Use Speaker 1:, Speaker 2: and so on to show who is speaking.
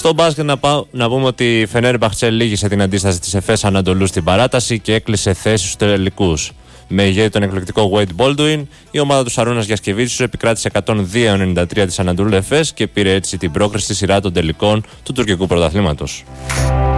Speaker 1: Στο μπάσκετ να πούμε ότι η Φενέρμπαχτσε λύγησε την αντίσταση της Εφές Ανατολού στην παράταση και έκλεισε θέση στους τελικούς. Με ηγέτη τον εκλεκτικό Wade Baldwin, η ομάδα του Σαρούνας Γιασκεβίτσιου επικράτησε 102-93 της Ανατολού Εφές και πήρε έτσι την πρόκριση στη σειρά των τελικών του τουρκικού πρωταθλήματος.